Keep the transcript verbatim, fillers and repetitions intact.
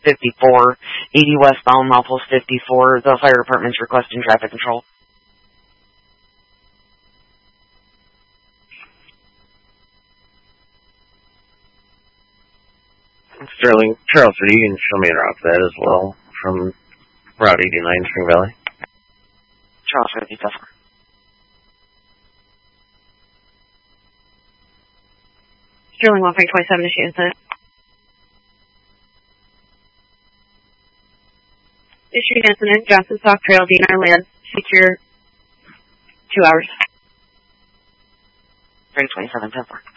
fifty-four, eighty westbound, Milepost fifty-four. The fire department's requesting traffic control. Sterling, Charles, you can show me a route for that as well from Route eighty-nine, Spring Valley. Charles, fifty-seven. Sterling, one three twenty-seven, issue incident. Issued incident, Johnson Sock Trail, D N R land, secure two hours. three twenty-seven, ten four.